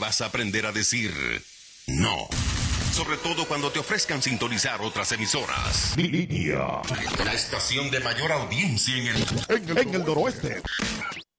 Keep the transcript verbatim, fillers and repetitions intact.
vas a aprender a decir no. Sobre todo cuando te ofrezcan sintonizar otras emisoras. Línea. La estación de mayor audiencia en el... En el, en el noroeste.